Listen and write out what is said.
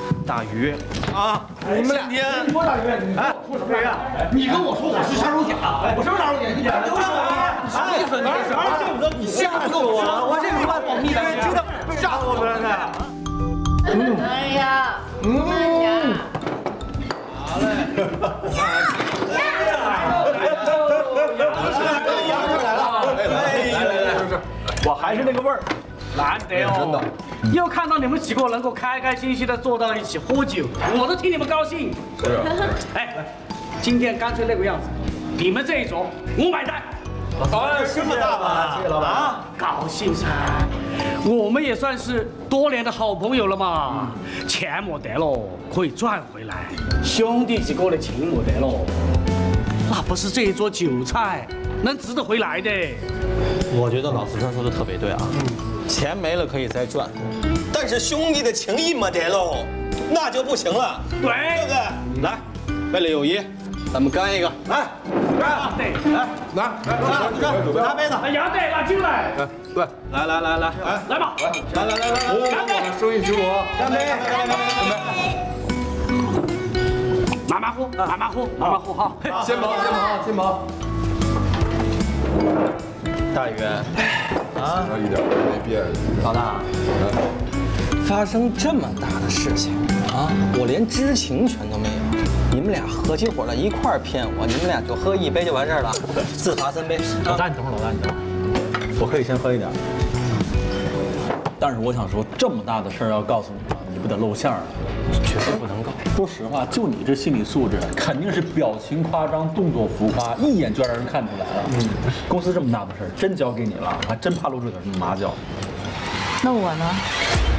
大鱼啊，你们俩， 你说大鱼，你说什么呀？你跟我说我是杀手锏，我什么杀手锏？你别丢上我！什么意思？你吓死我了！我这里边保密的，真的吓死我了呢！ 哎呀，慢点。 好嘞。 我还是那个味儿，难得哦，真的。又看到你们几个能够开开心心的坐到一起喝酒，我都替你们高兴。是啊。哎，今天干脆那个样子，你们这一桌我买单。 哎，这么大吧？谢谢老板啊， 高兴噻，我们也算是多年的好朋友了嘛。钱没得了，可以赚回来；兄弟几个的情没得了，那不是这一桌酒菜能值得回来的。 我觉得老四川说的特别对啊，钱没了可以再赚，但是兄弟的情谊没得喽，那就不行了， 对， 对不对？来，为了友谊，咱们干一个，来，干， 对， 来，拿杯子， 哎呀，对，拿酒来， 对， 来， 来吧， 来，生意兴隆，干杯， 慢慢喝，慢慢喝，慢慢喝哈。 先忙。 大宇，啊， 一点都没变。 老大，发生这么大的事情啊，我连知情权都没有。你们俩合起伙来一块儿骗我，你们俩就喝一杯就完事儿了，自罚3杯。 老大，你等会儿，老大，你等会儿，我可以先喝一点，但是我想说，这么大的事儿要告诉你，你不得露馅儿啊， 确实不能够。 说实话，就你这心理素质，肯定是表情夸张、动作浮夸，一眼就让人看出来了。公司这么大的事儿，真交给你了，还真怕露出点什么马脚。 那我呢？